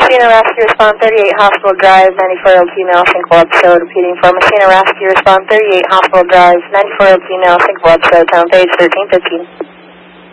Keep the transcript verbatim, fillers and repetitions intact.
Messina Rescue, respond thirty-eight Hospital Drive, ninety-four-year-old female, sinkable episode. Repeating for Messina Rescue, respond thirty-eight Hospital Drive, ninety-four-year-old female, sinkable episode, town page thirteen fifteen.